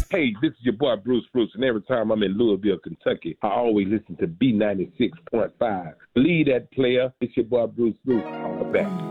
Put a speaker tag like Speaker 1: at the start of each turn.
Speaker 1: Hey, this is your boy Bruce, and every time I'm in Louisville, Kentucky, I always listen to B96.5. Believe that, player. It's your boy Bruce. All back.